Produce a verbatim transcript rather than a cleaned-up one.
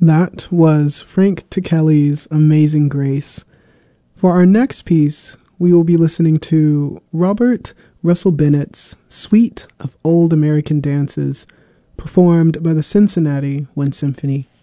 That was Frank Ticheli's Amazing Grace. For our next piece, we will be listening to Robert Russell Bennett's Suite of Old American Dances, performed by the Cincinnati Wind Symphony.